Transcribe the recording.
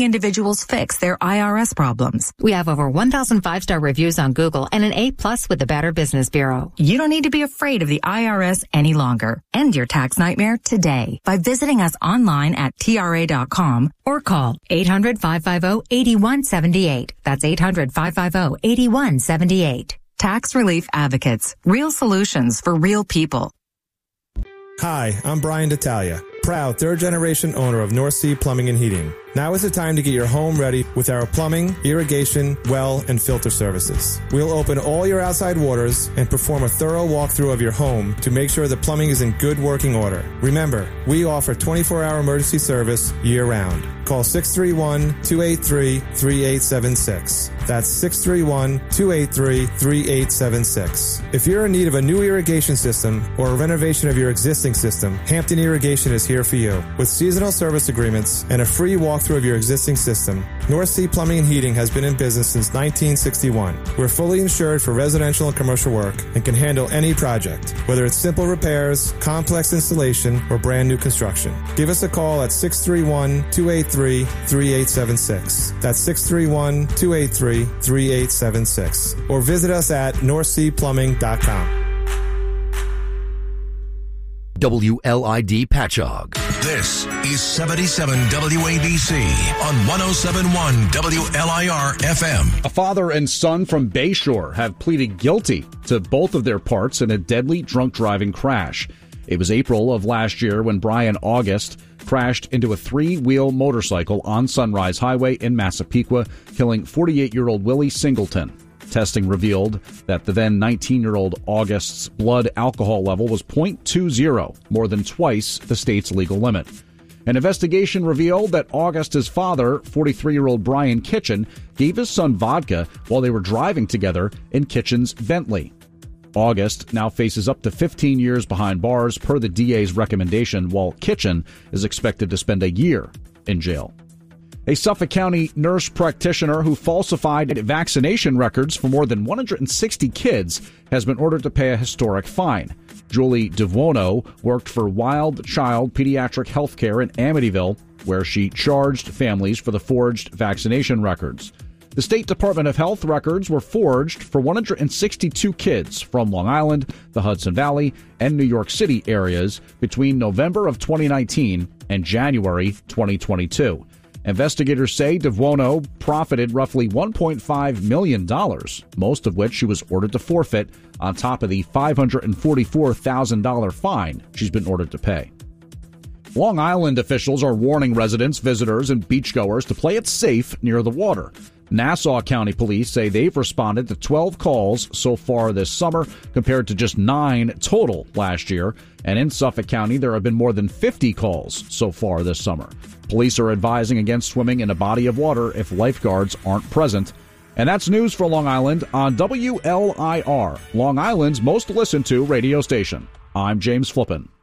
individuals fix their IRS problems. We have over 1,000 5-star reviews on Google and an A+ with the Better Business Bureau. You don't need to be afraid of the IRS any longer. End your tax nightmare today by visiting us online at TRA.com or call 800-550-8178. That's 800-550-8178. Tax Relief Advocates. Real solutions for real people. Hi, I'm Brian D'Italia, proud third-generation owner of North Sea Plumbing and Heating. Now is the time to get your home ready with our plumbing, irrigation, well, and filter services. We'll open all your outside waters and perform a thorough walkthrough of your home to make sure the plumbing is in good working order. Remember, we offer 24-hour emergency service year-round. Call 631-283-3876. That's 631-283-3876. If you're in need of a new irrigation system or a renovation of your existing system, Hampton Irrigation is here for you. With seasonal service agreements and a free walkthrough of your existing system, North Sea Plumbing and Heating has been in business since 1961. We're fully insured for residential and commercial work and can handle any project, whether it's simple repairs, complex installation, or brand new construction. Give us a call at 631-283-3876. That's 631-283-3876. Or visit us at northseaplumbing.com. WLID Patchogue. This is 77 WABC on 107.1 WLIR FM. A father and son from Bayshore have pleaded guilty to both of their parts in a deadly drunk driving crash. It was April of last year when Brian August crashed into a three-wheel motorcycle on Sunrise Highway in Massapequa, killing 48-year-old Willie Singleton. Testing revealed that the then 19-year-old August's blood alcohol level was .20, more than twice the state's legal limit. An investigation revealed that August's father, 43-year-old Brian Kitchen, gave his son vodka while they were driving together in Kitchen's Bentley. August now faces up to 15 years behind bars per the DA's recommendation, while Kitchen is expected to spend a year in jail. A Suffolk County nurse practitioner who falsified vaccination records for more than 160 kids has been ordered to pay a historic fine. Julie DeVuono worked for Wild Child Pediatric Healthcare in Amityville, where she charged families for the forged vaccination records. The State Department of Health records were forged for 162 kids from Long Island, the Hudson Valley, and New York City areas between November of 2019 and January 2022. Investigators say DeVuono profited roughly $1.5 million, most of which she was ordered to forfeit, on top of the $544,000 fine she's been ordered to pay. Long Island officials are warning residents, visitors, and beachgoers to play it safe near the water. Nassau County Police say they've responded to 12 calls so far this summer, compared to just 9 total last year. And in Suffolk County, there have been more than 50 calls so far this summer. Police are advising against swimming in a body of water if lifeguards aren't present. And that's news for Long Island on WLIR, Long Island's most listened to radio station. I'm James Flippin.